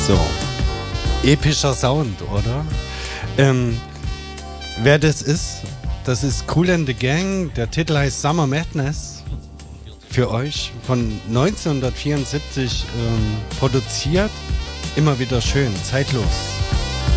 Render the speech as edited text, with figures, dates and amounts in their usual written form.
So, epischer Sound, oder? Wer das ist Kool and the Gang. Der Titel heißt Summer Madness. Für euch von 1974 produziert. Immer wieder schön, zeitlos.